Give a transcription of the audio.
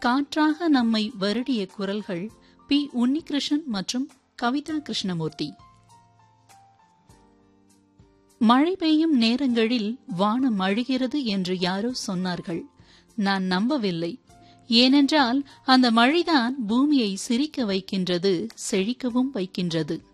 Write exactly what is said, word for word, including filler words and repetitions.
காற்றாக நம்மை வருடிய குரல்கள் பி உன்னிகிருஷ்ணன் மற்றும் கவிதா கிருஷ்ணமூர்த்தி. மழை பெய்யும் நேரங்களில் வானம் அழுகிறது என்று யாரோ சொன்னார்கள். நான் நம்பவில்லை. ஏனென்றால் அந்த மழைதான் பூமியை சிரிக்க வைக்கின்றது, செழிக்கவும் வைக்கின்றது.